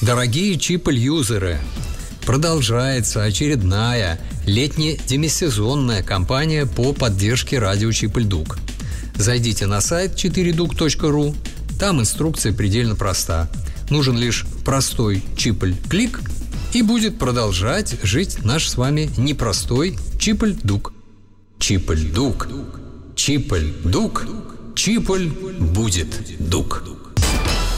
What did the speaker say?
Дорогие Чиполь-юзеры, продолжается очередная летне-демисезонная кампания по поддержке радио Чиполь-Дук. Зайдите на сайт 4duк.ru, там инструкция предельно проста. Нужен лишь простой Чиполь-клик, и будет продолжать жить наш с вами непростой Чиполь-Дук. Чиполь-Дук, Чиполь-Дук, Чиполь будет Дук.